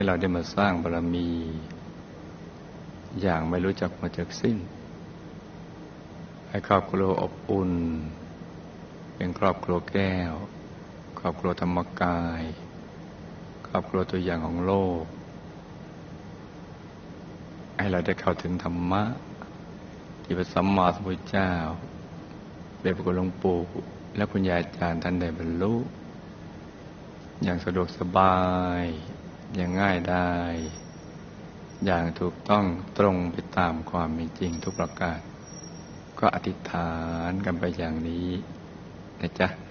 ให้เราได้มาสร้างบารมีอย่างไม่รู้จักมาจากสิ้นให้ครอบครัวอบอุ่นเป็นครอบครัวแก้วครอบครัวธรรมกายครอบครัวตัวอย่างของโลกให้เราได้เข้าถึงธรรมะที่พระสัมมาสัมพุทธเจ้าเดชพระคุณหลวงปู่และคุณยายอาจารย์ท่านได้บรรลุอย่างสะดวกสบายอย่างง่ายได้อย่างถูกต้องตรงไปตามความเป็นจริงทุกประการก็อธิษฐานกันไปอย่างนี้นะจ๊ะ